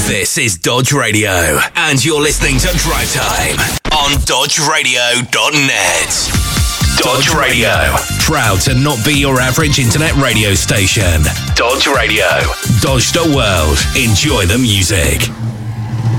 This is Dodge Radio, and you're listening to Drive Time on DodgeRadio.net. Dodge Radio, proud to not be your average internet radio station. Dodge Radio, Dodge the world, enjoy the music.